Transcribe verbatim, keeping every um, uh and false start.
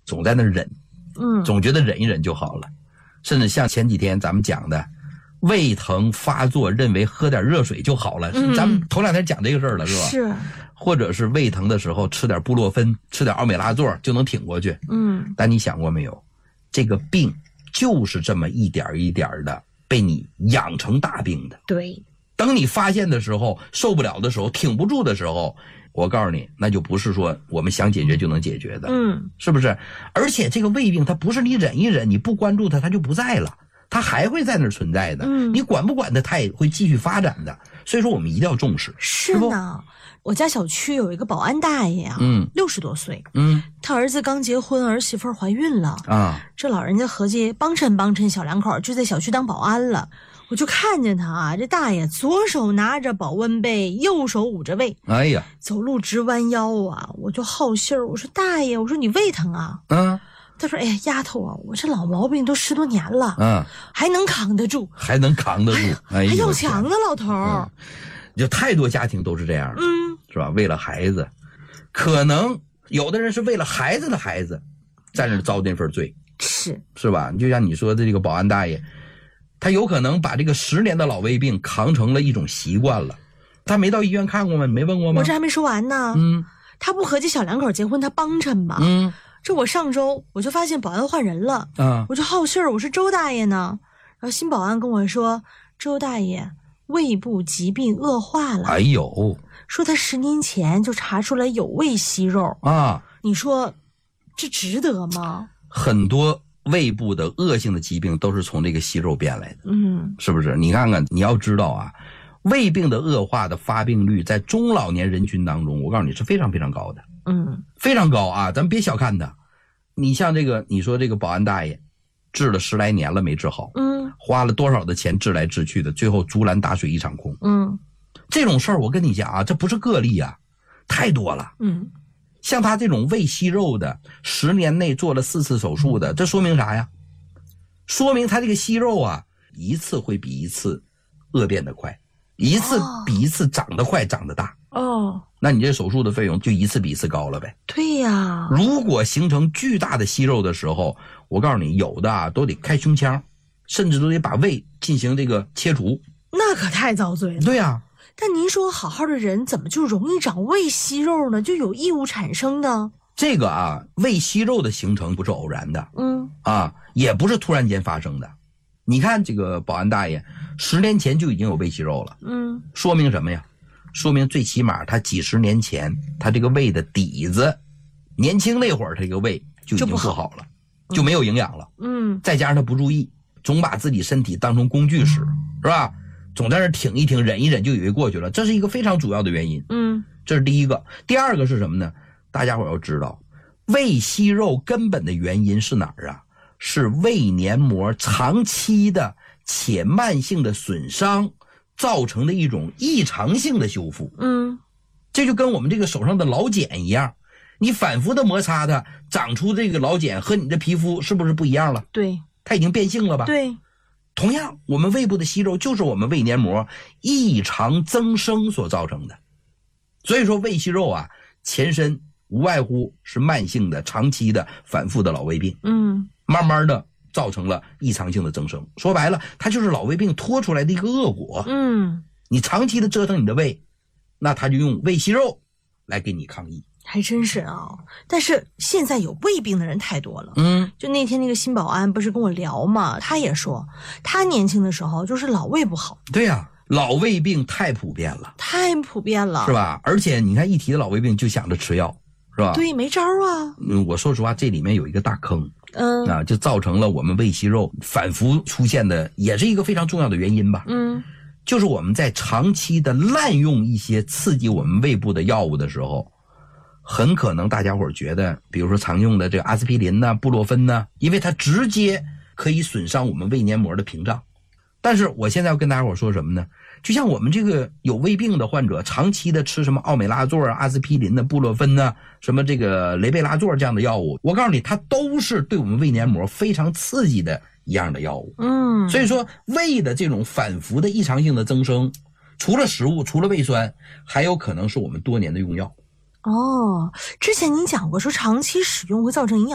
总在那忍， 嗯， 总觉得忍一忍就好了。甚至像前几天咱们讲的胃疼发作，认为喝点热水就好了，嗯、咱们头两天讲这个事儿了，是吧？ 是。 或者是胃疼的时候吃点布洛芬，吃点奥美拉唑就能挺过去。 嗯， 但你想过没有，这个病就是这么一点一点的被你养成大病的。 对， 等你发现的时候，受不了的时候，挺不住的时候，我告诉你，那就不是说我们想解决就能解决的。 嗯， 是不是？而且这个胃病它不是你忍一忍，你不关注它它就不在了，它还会在那儿存在的。 嗯， 你管不管它它也会继续发展的。所以说我们一定要重视。 是呢，我家小区有一个保安大爷啊， 嗯， 六十多岁， 嗯， 他儿子刚结婚，儿媳妇怀孕了啊， 这老人家合计帮衬帮衬小两口，就在小区当保安了。我就看见他啊，这大爷左手拿着保温杯，右手捂着胃， 哎呀， 走路直弯腰啊，我就好信儿，我说大爷，我说你胃疼啊？ 嗯， 他说哎呀丫头啊，我这老毛病都十多年了， 嗯， 还能扛得住， 还能扛得住， 哎呀，还要强呢老头儿。 嗯，就太多家庭都是这样的， 嗯， 是吧？为了孩子，可能有的人是为了孩子的孩子在那遭那份罪， 是是吧？就像你说的这个保安大爷，他有可能把这个十年的老胃病扛成了一种习惯了。他没到医院看过吗？你没问过吗？ 我这还没说完呢。 嗯， 他不合计小两口结婚他帮衬吗？ 嗯， 这我上周我就发现保安换人了啊， 我就好信儿，我说周大爷呢？然后新保安跟我说，周大爷胃部疾病恶化了。 哎呦， 说他十年前就查出来有胃息肉啊， 你说这值得吗？ 很多胃部的恶性的疾病都是从这个息肉变来的， 嗯， 是不是？你看看，你要知道啊，胃病的恶化的发病率在中老年人群当中，我告诉你是非常非常高的， 嗯， 非常高啊！咱们别小看它。你像这个，你说这个保安大爷治了十来年了没治好， 嗯， 花了多少的钱治来治去的，最后竹篮打水一场空。 嗯， 这种事儿我跟你讲啊，这不是个例啊，太多了。 嗯， 像他这种胃息肉的，十年内做了四次手术的，这说明啥呀？说明他这个息肉啊，一次会比一次恶变得快，一次比一次长得快，长得大。 哦， 那你这手术的费用就一次比一次高了呗。 对呀， 如果形成巨大的息肉的时候，我告诉你，有的啊都得开胸腔，甚至都得把胃进行这个切除。 那可太遭罪了。 对呀、啊。 但您说好好的人怎么就容易长胃息肉呢？就有异物产生的。 这个啊，胃息肉的形成不是偶然的， 嗯， 啊，也不是突然间发生的。你看这个保安大爷，十年前就已经有胃息肉了， 嗯， 说明什么呀？说明最起码他几十年前他这个胃的底子，年轻那会儿这个胃就已经不好了，就没有营养了。 嗯， 再加上他不注意，总把自己身体当成工具使，是吧？总在那挺一挺，忍一忍就以为过去了，这是一个非常主要的原因。 嗯， 这是第一个。第二个是什么呢？大家伙要知道，胃息肉根本的原因是哪儿啊？是胃黏膜长期的且慢性的损伤造成的一种异常性的修复。 嗯， 这就跟我们这个手上的老茧一样，你反复的摩擦它，长出这个老茧和你的皮肤是不是不一样了？ 对， 它已经变性了吧？ 对。 同样，我们胃部的息肉就是我们胃黏膜异常增生所造成的。所以说胃息肉啊，前身无外乎是慢性的、长期的、反复的老胃病。 嗯， 慢慢的造成了异常性的增生。说白了，它就是老胃病拖出来的一个恶果。 嗯， 你长期的折腾你的胃，那他就用胃息肉来给你抗议。 还真是啊，但是现在有胃病的人太多了。 嗯， 就那天那个新保安不是跟我聊嘛，他也说他年轻的时候就是老胃不好。 对呀、啊，老胃病太普遍了， 太普遍了， 是吧？而且你看一提老胃病就想着吃药，是吧？ 对，没招啊。 嗯，我说实话，这里面有一个大坑。 嗯啊，就造成了我们胃息肉反复出现的，也是一个非常重要的原因吧。 嗯，就是我们在长期的滥用一些刺激我们胃部的药物的时候，很可能大家伙觉得，比如说常用的这个阿司匹林呐、布洛芬呐，因为它直接可以损伤我们胃黏膜的屏障。但是我现在要跟大家伙说什么呢？就像我们这个有胃病的患者，长期的吃什么奥美拉唑啊、阿司匹林的、布洛芬呐、什么这个雷贝拉唑这样的药物，我告诉你，它都是对我们胃黏膜非常刺激的一样的药物。 嗯， 所以说胃的这种反复的异常性的增生，除了食物，除了胃酸，还有可能是我们多年的用药。 哦，之前您讲过说长期使用会造成营养